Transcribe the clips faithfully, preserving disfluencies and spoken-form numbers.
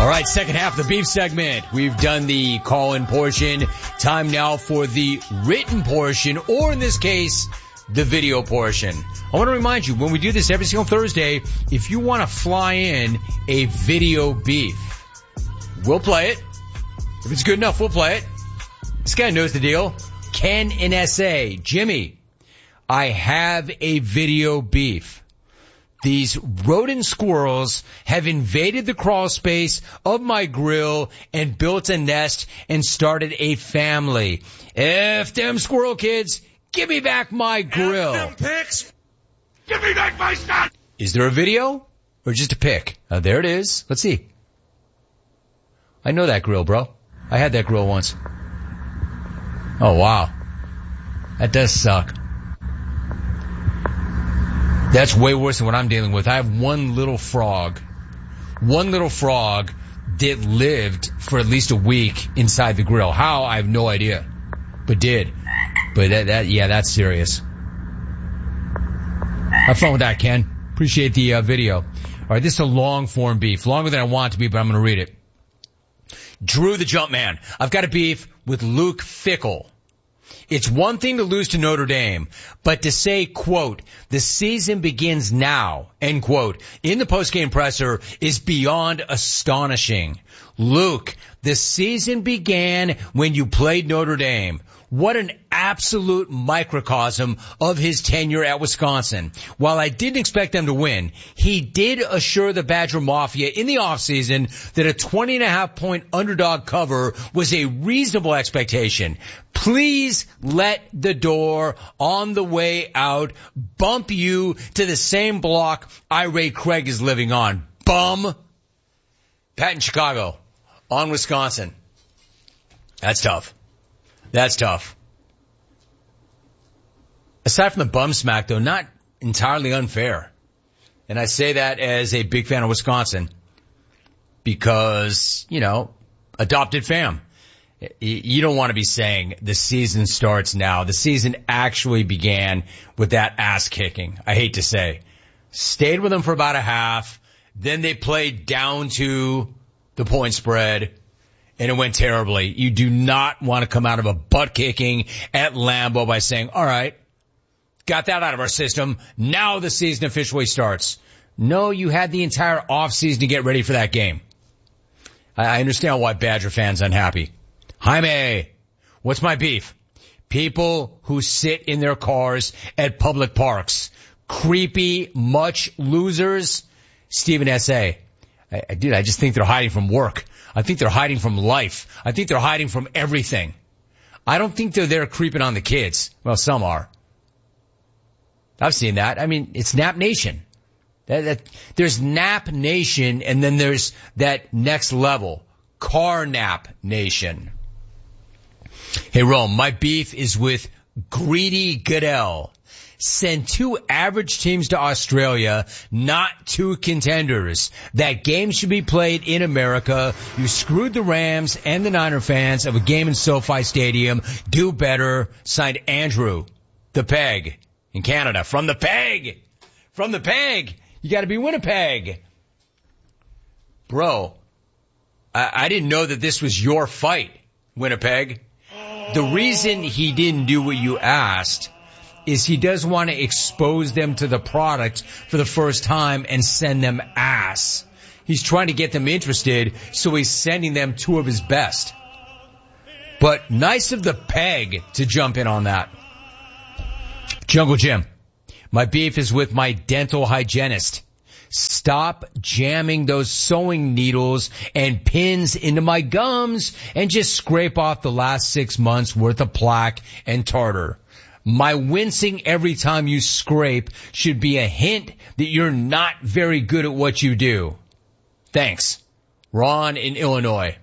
All right, second half of the beef segment. We've done the call-in portion. Time now for the written portion, or in this case, the video portion. I want to remind you, when we do this every single Thursday, if you want to fly in a video beef, we'll play it. If it's good enough, we'll play it. This guy knows the deal. Ken in S A. Jimmy, I have a video beef. These rodent squirrels have invaded the crawl space of my grill and built a nest and started a family. F them squirrel kids, give me back my grill. F them pigs, give me back my stuff. Is there a video or just a pic? Uh, there it is. Let's see. I know that grill, bro. I had that grill once. Oh, wow. That does suck. That's way worse than what I'm dealing with. I have one little frog. One little frog that lived for at least a week inside the grill. How? I have no idea. But did. But that, that yeah, that's serious. Have fun with that, Ken. Appreciate the uh, video. All right, this is a long form beef. Longer than I want it to be, but I'm going to read it. Drew the Jumpman. I've got a beef with Luke Fickell. It's one thing to lose to Notre Dame, but to say, quote, the season begins now, end quote, in the postgame presser is beyond astonishing. Luke, the season began when you played Notre Dame. What an absolute microcosm of his tenure at Wisconsin. While I didn't expect them to win, he did assure the Badger Mafia in the offseason that a twenty and a half point underdog cover was a reasonable expectation. Please let the door on the way out bump you to the same block Irate Craig is living on. Bum. Pat in Chicago. On Wisconsin. That's tough. That's tough. Aside from the bum smack, though, not entirely unfair. And I say that as a big fan of Wisconsin because, you know, adopted fam. You don't want to be saying the season starts now. The season actually began with that ass kicking, I hate to say. Stayed with them for about a half. Then they played down to the point spread. And it went terribly. You do not want to come out of a butt kicking at Lambeau by saying, all right, got that out of our system. Now the season officially starts. No, you had the entire offseason to get ready for that game. I understand why Badger fans unhappy. Jaime, what's my beef? People who sit in their cars at public parks. Creepy, much losers. Stephen S A. I, I, dude, I just think they're hiding from work. I think they're hiding from life. I think they're hiding from everything. I don't think they're there creeping on the kids. Well, some are. I've seen that. I mean, it's Nap Nation. That, that, there's Nap Nation, and then there's that next level, Car Nap Nation. Hey, Rome, my beef is with Greedy Goodell. Send two average teams to Australia, not two contenders. That game should be played in America. You screwed the Rams and the Niner fans of a game in SoFi Stadium. Do better. Signed Andrew, the Peg, in Canada. From the Peg! From the Peg! You gotta be Winnipeg. Bro, I, I didn't know that this was your fight, Winnipeg. The reason he didn't do what you asked is he does want to expose them to the product for the first time and send them ass. He's trying to get them interested, so he's sending them two of his best. But nice of the Peg to jump in on that. Jungle Jim, my beef is with my dental hygienist. Stop jamming those sewing needles and pins into my gums and just scrape off the last six months worth of plaque and tartar. My wincing every time you scrape should be a hint that you're not very good at what you do. Thanks. Ron in Illinois.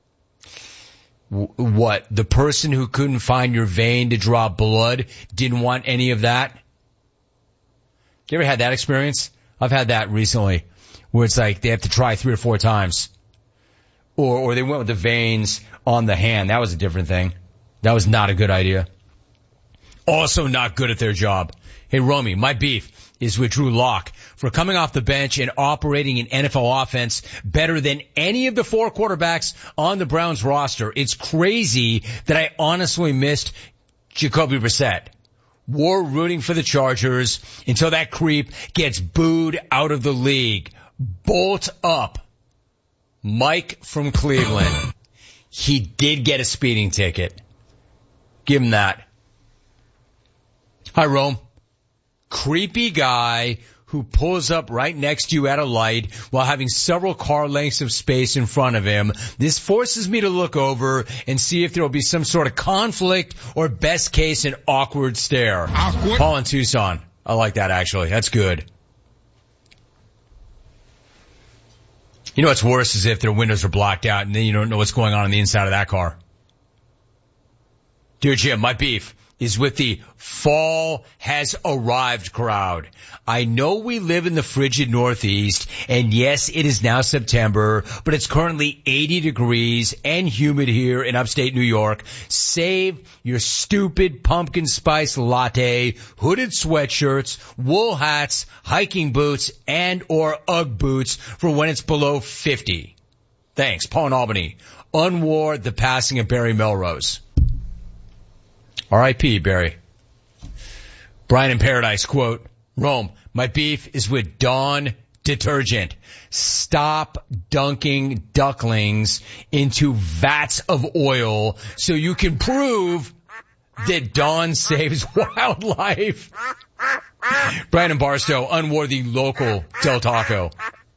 W- what? The person who couldn't find your vein to draw blood didn't want any of that? You ever had that experience? I've had that recently, where it's like they have to try three or four times. Or, or they went with the veins on the hand. That was a different thing. That was not a good idea. Also not good at their job. Hey, Romy, my beef is with Drew Lock for coming off the bench and operating an N F L offense better than any of the four quarterbacks on the Browns roster. It's crazy that I honestly missed Jacoby Brissett. War rooting for the Chargers until that creep gets booed out of the league. Bolt up. Mike from Cleveland. He did get a speeding ticket. Give him that. Hi, Rome. Creepy guy who pulls up right next to you at a light while having several car lengths of space in front of him. This forces me to look over and see if there will be some sort of conflict or best case an awkward stare. Awkward. Paul in Tucson. I like that, actually. That's good. You know what's worse is if their windows are blocked out and then you don't know what's going on on the inside of that car. Dear Jim, my beef is with the fall has arrived crowd. I know we live in the frigid Northeast, and yes, it is now September, but it's currently eighty degrees and humid here in upstate New York. Save your stupid pumpkin spice latte, hooded sweatshirts, wool hats, hiking boots, and or Ugg boots for when it's below fifty. Thanks, Paul in Albany. Unwar the passing of Barry Melrose. R I P Barry. Brian in Paradise, quote, Rome, my beef is with Dawn detergent. Stop dunking ducklings into vats of oil so you can prove that Dawn saves wildlife. Brian in Barstow, unwar the local Del Taco.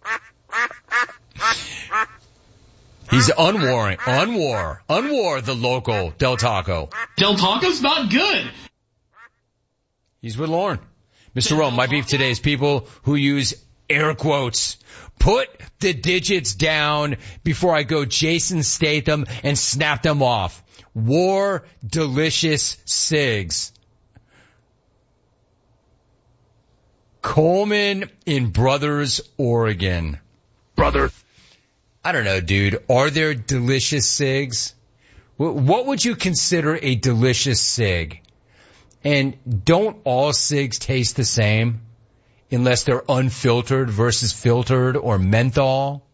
He's unwarring, unwar, unwar the local Del Taco. Del Taco's not good. He's with Lauren. Mister Rome, my beef today is people who use air quotes. Put the digits down before I go Jason Statham and snap them off. War delicious cigs. Coleman in Brothers, Oregon. Brother. I don't know, dude. Are there delicious cigs? What would you consider a delicious cig? And don't all cigs taste the same unless they're unfiltered versus filtered or menthol?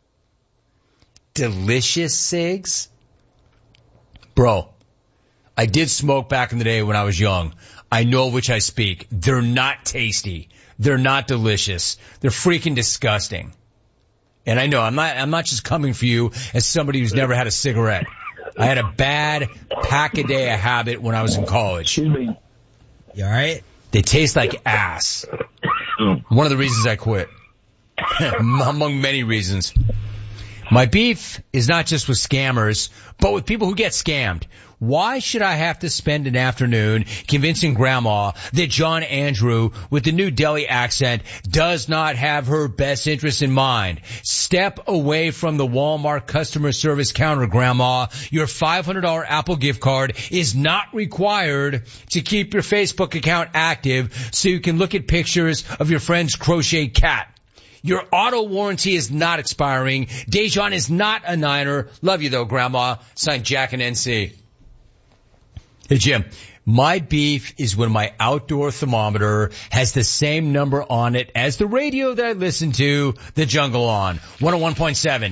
Delicious cigs? Bro, I did smoke back in the day when I was young. I know of which I speak. They're not tasty. They're not delicious. They're freaking disgusting. And I know I'm not, I'm not just coming for you as somebody who's never had a cigarette. I had a bad pack-a-day habit when I was in college. Excuse me. You all right? They taste like ass. One of the reasons I quit. Among many reasons. My beef is not just with scammers, but with people who get scammed. Why should I have to spend an afternoon convincing Grandma that John Andrew with the new Delhi accent does not have her best interests in mind? Step away from the Walmart customer service counter, Grandma. Your five hundred dollars Apple gift card is not required to keep your Facebook account active so you can look at pictures of your friend's crochet cat. Your auto warranty is not expiring. Dejan is not a Niner. Love you though, Grandma. Signed, Jack and N C. Hey, Jim. My beef is when my outdoor thermometer has the same number on it as the radio that I listen to, The Jungle on. one oh one point seven.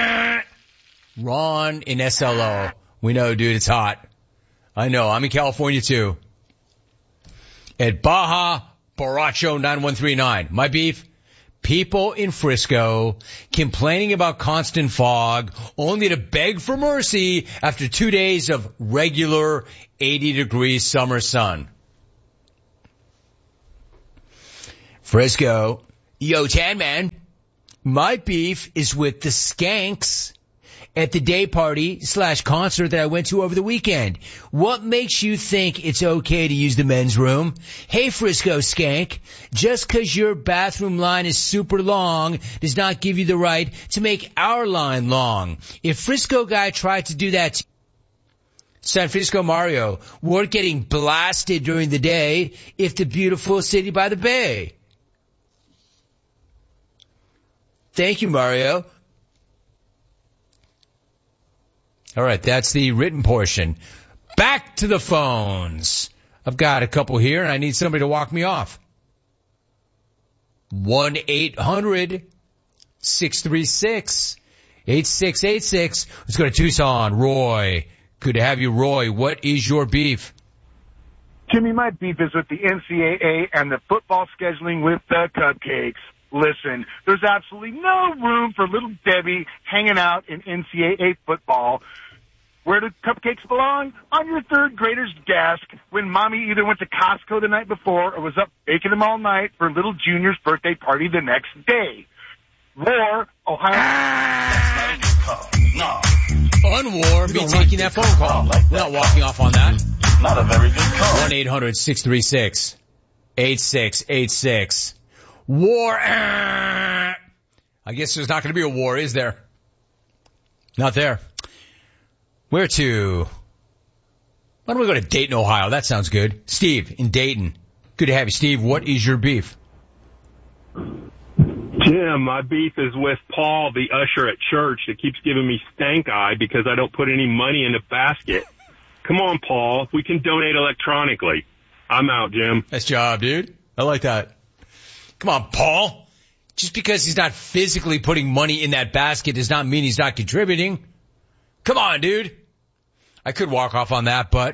Ron in S L O. We know, dude, it's hot. I know. I'm in California too. At Baja Borracho nine one three nine. My beef? People in Frisco complaining about constant fog only to beg for mercy after two days of regular eighty degree summer sun. Frisco, yo, Tan Man, my beef is with the skanks at the day party slash concert that I went to over the weekend. What makes you think it's okay to use the men's room? Hey, Frisco skank, just 'cause your bathroom line is super long does not give you the right to make our line long. If Frisco guy tried to do that to San Francisco Mario, we're getting blasted during the day if the beautiful city by the bay. Thank you, Mario. All right, that's the written portion. Back to the phones. I've got a couple here, and I need somebody to walk me off. one eight hundred six three six eight six eight six. Let's go to Tucson. Roy. Good to have you, Roy. What is your beef? Jimmy, my beef is with the N C double A and the football scheduling with the cupcakes. Listen, there's absolutely no room for little Debbie hanging out in N C double A football. Where do cupcakes belong? On your third grader's desk when mommy either went to Costco the night before or was up baking them all night for little Junior's birthday party the next day. War, Ohio. Ah! No. Fun war, be taking that phone call. Like We're not walking off on that. Not a very good call. one eight hundred six three six eight six eight six. War. Ah! I guess there's not going to be a war, is there? Not there. Where to? Why don't we go to Dayton, Ohio? That sounds good. Steve in Dayton. Good to have you, Steve. What is your beef? Jim, my beef is with Paul, the usher at church that keeps giving me stank eye because I don't put any money in the basket. Come on, Paul. We can donate electronically. I'm out, Jim. Nice job, dude. I like that. Come on, Paul. Just because he's not physically putting money in that basket does not mean he's not contributing. Come on, dude. I could walk off on that, but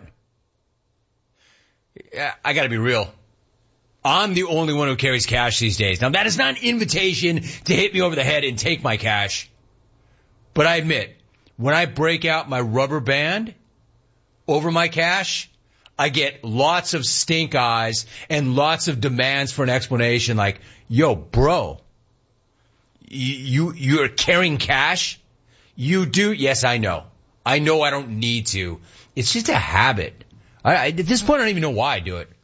I gotta be real. I'm the only one who carries cash these days. Now, that is not an invitation to hit me over the head and take my cash. But I admit, when I break out my rubber band over my cash, I get lots of stink eyes and lots of demands for an explanation like, yo, bro, you, you, you're carrying cash? You do? Yes, I know. I know I don't need to. It's just a habit. I, I, at this point, I don't even know why I do it.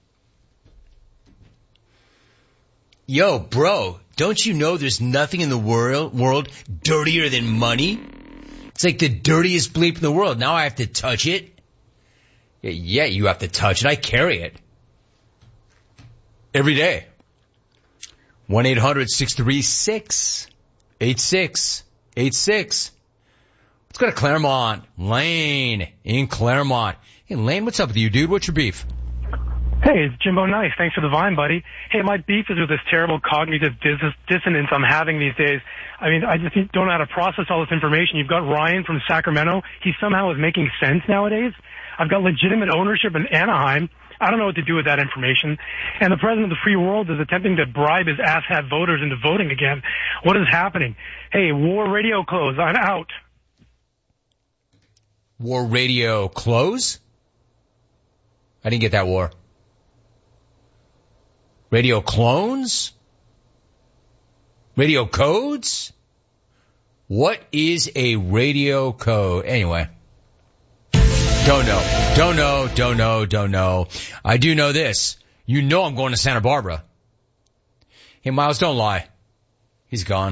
Yo, bro, don't you know there's nothing in the world, world dirtier than money? It's like the dirtiest bleep in the world. Now I have to touch it. Yeah, yeah, you have to touch it. I carry it. Every day. one eight hundred six three six eight six eight six. Let's go to Claremont. Lane in Claremont. Hey, Lane, what's up with you, dude? What's your beef? Hey, it's Jimbo Nice. Thanks for the Vine, buddy. Hey, my beef is with this terrible cognitive dis- dissonance I'm having these days. I mean, I just don't know how to process all this information. You've got Ryan from Sacramento. He somehow is making sense nowadays. I've got legitimate ownership in Anaheim. I don't know what to do with that information. And the president of the free world is attempting to bribe his asshat voters into voting again. What is happening? Hey, War Radio close. I'm out. War Radio close? I didn't get that, War. Radio clones? Radio codes? What is a radio code? Anyway. Don't know. Don't know. Don't know. Don't know. I do know this. You know I'm going to Santa Barbara. Hey, Miles, don't lie. He's gone.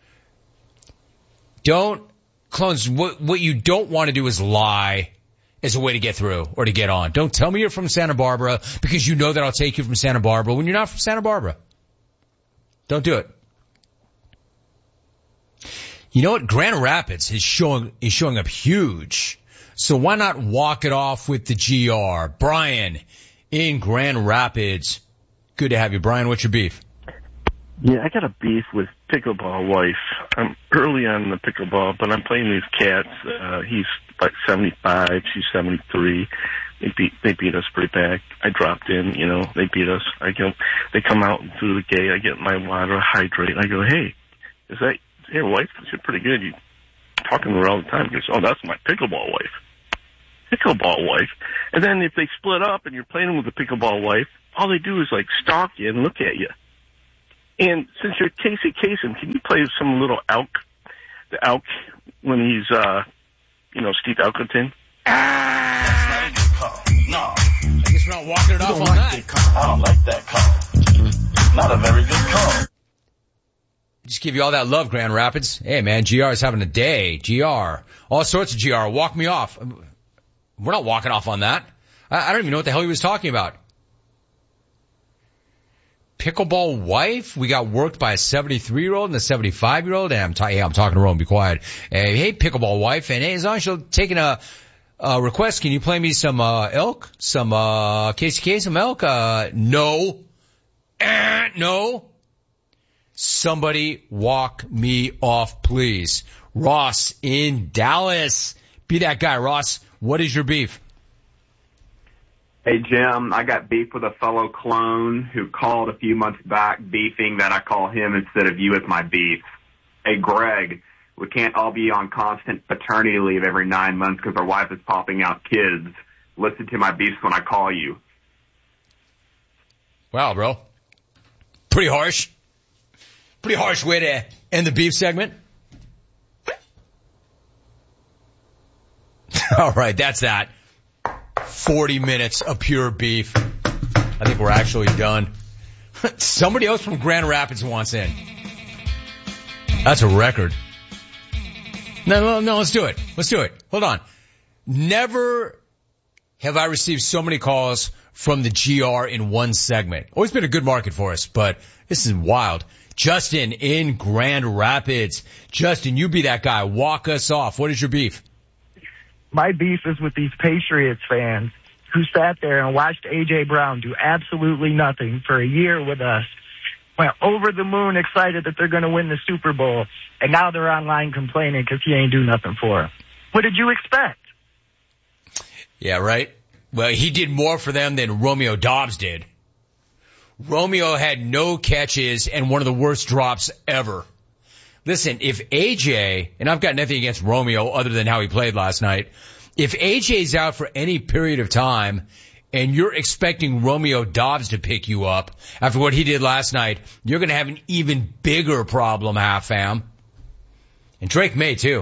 Don't, clones, what, what you don't want to do is lie as a way to get through or to get on. Don't tell me you're from Santa Barbara because you know that I'll take you from Santa Barbara when you're not from Santa Barbara. Don't do it. You know what? Grand Rapids is showing, is showing up huge. So why not walk it off with the G R? Brian in Grand Rapids. Good to have you. Brian, what's your beef? Yeah, I got a beef with Pickleball Wife. I'm early on in the pickleball, but I'm playing these cats. Uh, he's like seventy-five, she's seventy-three. They beat, they beat us pretty bad. I dropped in, you know, they beat us. I go, they come out through the gate. I get my water, hydrate. I go, hey, is that your wife? She's pretty good. You talking to her all the time. He goes, oh, that's my pickleball wife. Pickleball wife. And then if they split up and you're playing with the pickleball wife, all they do is like stalk you and look at you. And since you're Casey Kasem, can you play some little elk, the elk when he's, uh, you know, Steve Elkington? Ah! That's not a good call. No. I guess we're not walking it off on like that. I don't like that call. Not a very good call. Just give you all that love, Grand Rapids. Hey, man, G R is having a day. G R. All sorts of G R. Walk me off. We're not walking off on that. I, I don't even know what the hell he was talking about. Pickleball wife? We got worked by a seventy-three-year-old and a seventy-five-year-old. And I'm, ta- hey, I'm talking to Rome. Be quiet. Hey, hey, pickleball wife. And hey, as long as you're taking a, a request, can you play me some uh, elk? Some uh, Casey Kasem elk? Uh, no. Eh, no. Somebody walk me off, please. Ross in Dallas. Be that guy, Ross. What is your beef? Hey, Jim, I got beef with a fellow clone who called a few months back beefing that I call him instead of you as my beef. Hey, Greg, we can't all be on constant paternity leave every nine months because our wife is popping out kids. Listen to my beefs when I call you. Wow, bro. Pretty harsh. Pretty harsh way to end the beef segment. All right, that's that. forty minutes of pure beef. I think we're actually done. Somebody else from Grand Rapids wants in. That's a record. No, no, no, let's do it. Let's do it. Hold on. Never have I received so many calls from the G R in one segment. Always been a good market for us, but this is wild. Justin in Grand Rapids. Justin, you be that guy. Walk us off. What is your beef? My beef is with these Patriots fans who sat there and watched A J. Brown do absolutely nothing for a year with us, went over the moon excited that they're going to win the Super Bowl, and now they're online complaining because he ain't do nothing for them. What did you expect? Yeah, right? Well, he did more for them than Romeo Doubs did. Romeo had no catches and one of the worst drops ever. Listen, if A J, and I've got nothing against Romeo other than how he played last night, if A J's out for any period of time and you're expecting Romeo Doubs to pick you up after what he did last night, you're going to have an even bigger problem, half fam. And Drake May, too.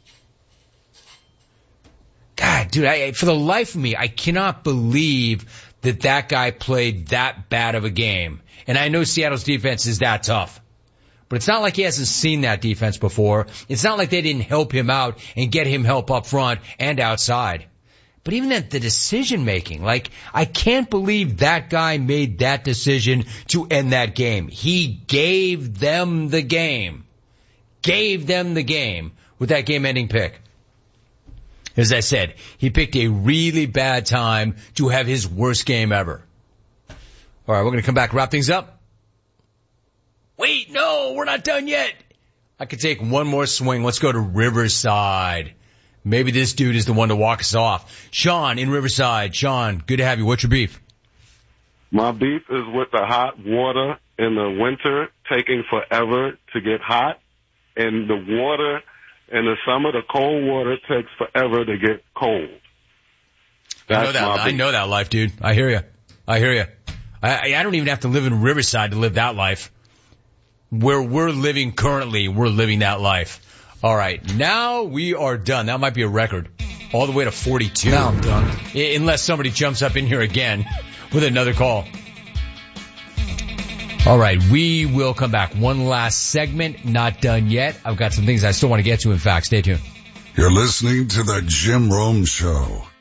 God, dude, I, for the life of me, I cannot believe that that guy played that bad of a game. And I know Seattle's defense is that tough. But it's not like he hasn't seen that defense before. It's not like they didn't help him out and get him help up front and outside. But even at the decision making, like, I can't believe that guy made that decision to end that game. He gave them the game. Gave them the game with that game-ending pick. As I said, he picked a really bad time to have his worst game ever. All right, we're going to come back and wrap things up. Wait, no, we're not done yet. I could take one more swing. Let's go to Riverside. Maybe this dude is the one to walk us off. Sean in Riverside. Sean, good to have you. What's your beef? My beef is with the hot water in the winter taking forever to get hot, and the water in the summer, the cold water takes forever to get cold. That's I know that. I know that life, dude. I hear you. I hear you. I, I don't even have to live in Riverside to live that life. Where we're living currently, we're living that life. All right, now we are done. That might be a record. All the way to forty-two. Now I'm done. I, unless somebody jumps up in here again with another call. All right, we will come back. One last segment, not done yet. I've got some things I still want to get to, in fact. Stay tuned. You're listening to The Jim Rome Show.